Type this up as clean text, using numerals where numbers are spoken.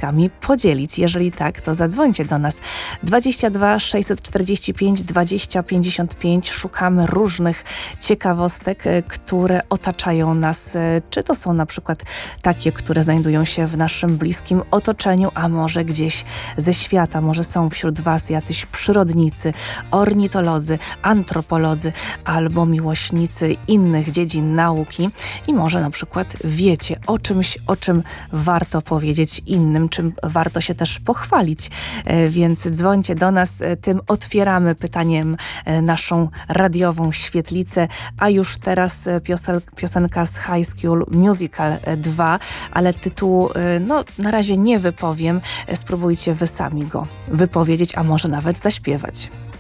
ciekawostkami podzielić? Jeżeli tak, to zadzwońcie do nas. 22 645 20 55. Szukamy różnych ciekawostek, które otaczają nas. Czy to są na przykład takie, które znajdują się w naszym bliskim otoczeniu, a może gdzieś ze świata. Może są wśród Was jacyś przyrodnicy, ornitolodzy, antropolodzy albo miłośnicy innych dziedzin nauki i może na przykład wiecie o czymś, o czym warto powiedzieć innym, czym warto się też pochwalić. Więc dzwońcie do nas, tym otwieramy pytaniem naszą radiową świetlicę, a już teraz piosenka z High School Musical 2, ale tytułu na razie nie wypowiem. Spróbujcie wy sami go wypowiedzieć, a może nawet zaśpiewać.